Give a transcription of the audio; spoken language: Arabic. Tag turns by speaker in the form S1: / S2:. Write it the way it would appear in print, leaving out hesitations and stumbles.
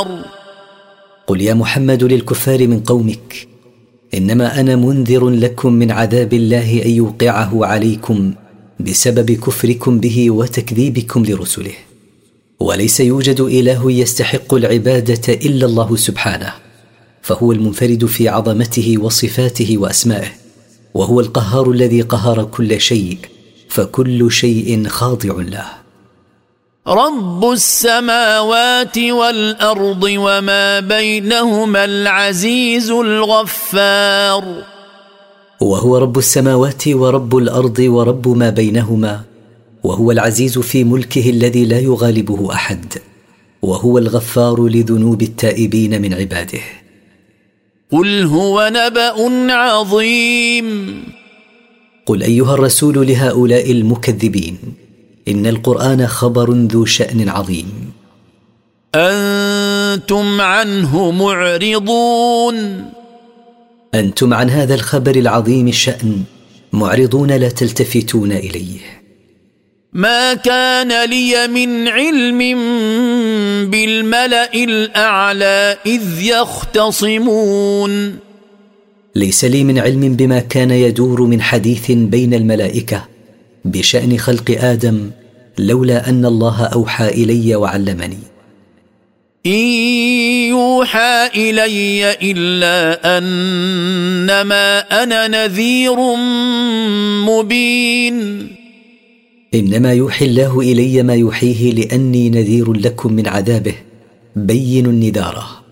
S1: قل يا محمد للكفار من قومك: إنما أنا منذر لكم من عذاب الله أن يوقعه عليكم بسبب كفركم به وتكذيبكم لرسله. وليس يوجد إله يستحق العبادة إلا الله سبحانه، فهو المنفرد في عظمته وصفاته وأسمائه، وهو القهار الذي قهر كل شيء، فكل شيء خاضع له.
S2: رب السماوات والأرض وما بينهما العزيز الغفار.
S1: وهو رب السماوات ورب الأرض ورب ما بينهما، وهو العزيز في ملكه الذي لا يغالبه أحد، وهو الغفار لذنوب التائبين من عباده.
S2: قل هو نبأ عظيم.
S1: قل أيها الرسول لهؤلاء المكذبين: إن القرآن خبر ذو شأن عظيم.
S2: أنتم عنه معرضون.
S1: أنتم عن هذا الخبر العظيم الشأن معرضون، لا تلتفتون إليه.
S2: ما كان لي من علم بالملأ الأعلى إذ يختصمون.
S1: ليس لي من علم بما كان يدور من حديث بين الملائكة بشأن خلق آدم، لولا أن الله أوحى إلي وعلمني.
S2: إن يوحى إلي إلا أنما أنا نذير مبين.
S1: إنما يوحي الله إلي ما يوحيه لأني نذير لكم من عذابه بين النذاره.